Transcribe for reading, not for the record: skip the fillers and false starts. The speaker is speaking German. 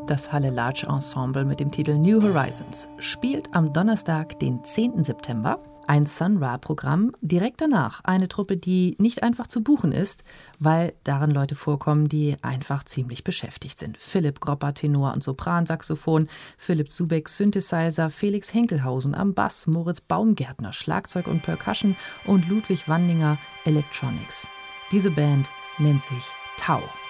Das Halle Large Ensemble mit dem Titel New Horizons spielt am Donnerstag, den 10. September, ein Sun Ra-Programm. Direkt danach eine Truppe, die nicht einfach zu buchen ist, weil darin Leute vorkommen, die einfach ziemlich beschäftigt sind. Philipp Gropper, Tenor und Sopransaxophon, Philipp Zubeck, Synthesizer, Felix Henkelhausen am Bass, Moritz Baumgärtner, Schlagzeug und Percussion und Ludwig Wandinger, Electronics. Diese Band nennt sich Tau.